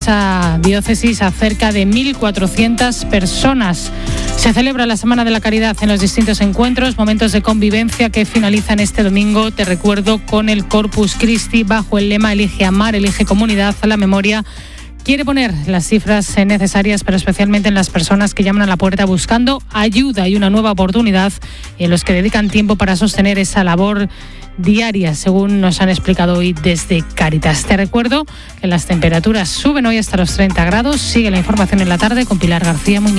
esta diócesis a cerca de 1.400 personas. Se celebra la Semana de la Caridad en los distintos encuentros, momentos de convivencia que finalizan este domingo, te recuerdo, con el Corpus Christi bajo el lema Elige amar, elige comunidad. A la memoria quiere poner las cifras necesarias, pero especialmente en las personas que llaman a la puerta buscando ayuda y una nueva oportunidad, y en los que dedican tiempo para sostener esa labor diaria, según nos han explicado hoy desde Cáritas. Te recuerdo que las temperaturas suben hoy hasta los 30 grados. Sigue la información en la tarde con Pilar García Muñiz.